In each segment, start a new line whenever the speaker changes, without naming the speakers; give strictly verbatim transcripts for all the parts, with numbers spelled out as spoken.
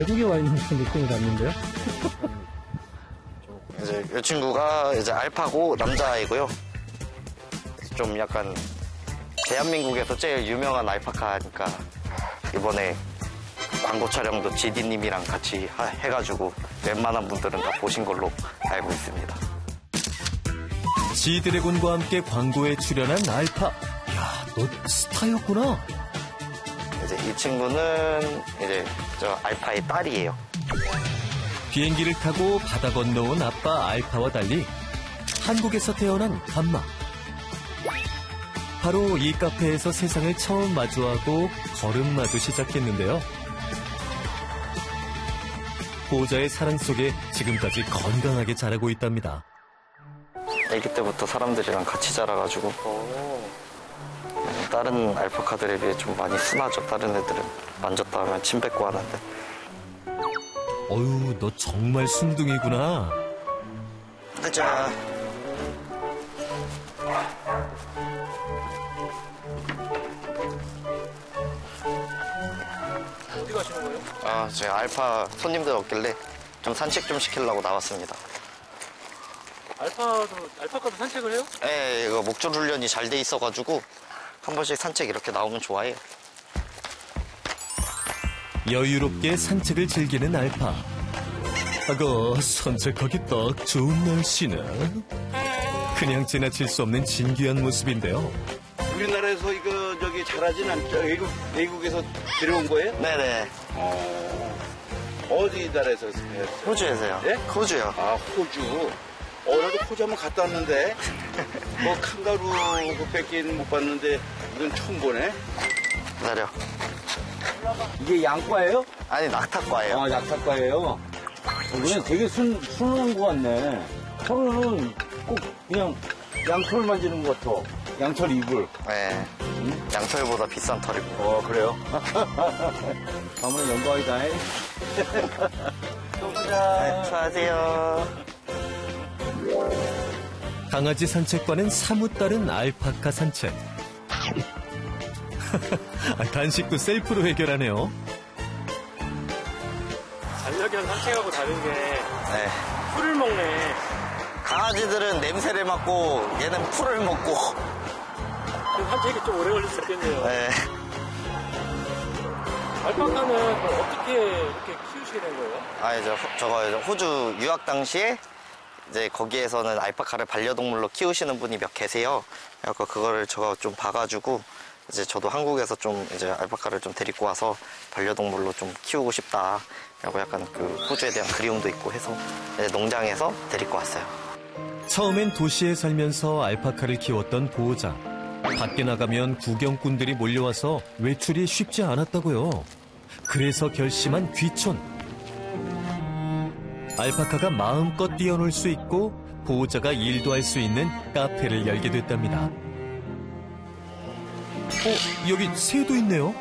외국에 와 있는 느낌이 났는데요?
이제 이 친구가 이제 알파고 남자아이고요. 좀 약간 대한민국에서 제일 유명한 알파카니까 이번에 광고 촬영도 지디님이랑 같이 하, 해가지고 웬만한 분들은 다 보신 걸로 알고 있습니다.
지드래곤과 함께 광고에 출연한 알파. 야, 너 스타였구나.
이제 이 친구는 이제 저 알파의 딸이에요.
비행기를 타고 바다 건너온 아빠 알파와 달리 한국에서 태어난 감마. 바로 이 카페에서 세상을 처음 마주하고 걸음마도 시작했는데요. 보호자의 사랑 속에 지금까지 건강하게 자라고 있답니다.
아기 때부터 사람들이랑 같이 자라가지고 다른 알파카들에 비해 좀 많이 순하죠. 다른 애들은 만졌다 하면 침 뱉고 하는데.
어휴, 너 정말 순둥이구나.
가자.
어디 가시는 거예요?
아, 제가 알파 손님들 없길래 좀 산책 좀 시키려고 나왔습니다.
알파도, 알파카도 산책을 해요?
네, 이거 목줄 훈련이 잘 돼 있어가지고 한 번씩 산책 이렇게 나오면 좋아해요.
여유롭게 산책을 즐기는 알파. 아고, 산책하기 딱 좋은 날씨네. 그냥 지나칠 수 없는 진귀한 모습인데요.
우리나라에서 이거 저기 잘하진 않죠? 외국, 외국에서 들여온 거예요?
네네.
어, 어디 나라에서 했어요?
호주에서요.
예?
호주요.
아, 호주. 어, 나도 호주 한번 갔다 왔는데, 뭐, 칸가루 그 뺏기는 못 봤는데, 이건 처음 보네.
기다려.
이게 양과예요?
아니, 낙타과예요.
아, 약사과예요? 이건 되게 순, 순한 것 같네. 털은 꼭 그냥 양털 만지는 것 같아. 양털 이불.
네. 응? 양털보다 비싼 털이고.
어, 그래요? 아무나 영광이다. 또 보자.
네, 수고하세요.
강아지 산책과는 사뭇 다른 알파카 산책. 간식도 셀프로 해결하네요.
달력이랑 산책하고 다른 게
네.
풀을 먹네.
강아지들은 냄새를 맡고 얘는 풀을 먹고.
그 산책이 좀 오래 걸릴 수 있겠네요.
네.
알파카는 뭐 어떻게 이렇게 키우시게 된 거예요?
아, 이제 호, 저거 이제 호주 유학 당시에 이제 거기에서는 알파카를 반려동물로 키우시는 분이 몇 계세요. 그래서 그거를 제가 좀 봐가지고 이제 저도 한국에서 좀 이제 알파카를 좀 데리고 와서 반려동물로 좀 키우고 싶다. 라고 약간 그 호주에 대한 그리움도 있고 해서 농장에서 데리고 왔어요.
처음엔 도시에 살면서 알파카를 키웠던 보호자. 밖에 나가면 구경꾼들이 몰려와서 외출이 쉽지 않았다고요. 그래서 결심한 귀촌. 알파카가 마음껏 뛰어놀 수 있고 보호자가 일도 할 수 있는 카페를 열게 됐답니다. 어, 여기 새도 있네요.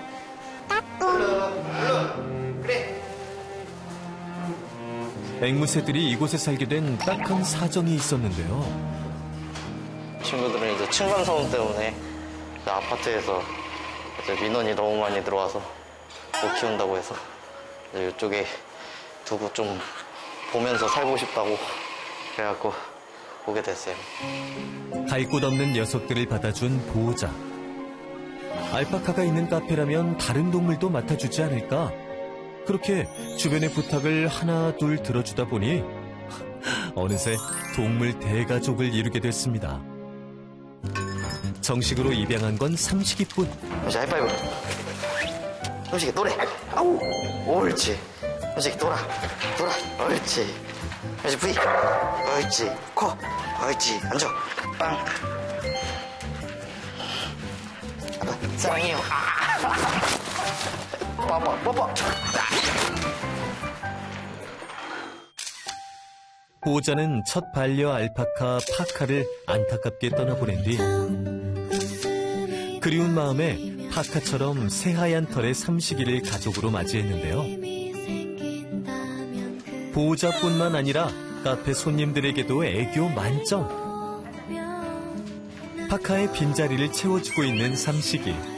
앵무새들이 이곳에 살게 된 딱한 사정이 있었는데요.
친구들은 이제 층간소음 때문에 아파트에서 이제 민원이 너무 많이 들어와서 못 키운다고 해서 이제 이쪽에 두고 좀 보면서 살고 싶다고 그래갖고 오게 됐어요.
갈 곳 없는 녀석들을 받아준 보호자. 알파카가 있는 카페라면 다른 동물도 맡아주지 않을까? 그렇게 주변의 부탁을 하나 둘 들어주다 보니 어느새 동물 대가족을 이루게 됐습니다. 정식으로 입양한 건 삼식이뿐.
현식이 하이파이브. 현식이 노래. 아우. 옳지. 현식이 돌아. 돌아. 옳지. 현식 V. 옳지. 코. 옳지. 앉아. 빵. 아빠 사랑해요. 뽀뽀 뽀뽀.
보호자는 첫 반려 알파카 파카를 안타깝게 떠나보낸 뒤 그리운 마음에 파카처럼 새하얀 털의 삼식이를 가족으로 맞이했는데요. 보호자뿐만 아니라 카페 손님들에게도 애교 만점. 파카의 빈자리를 채워주고 있는 삼식이.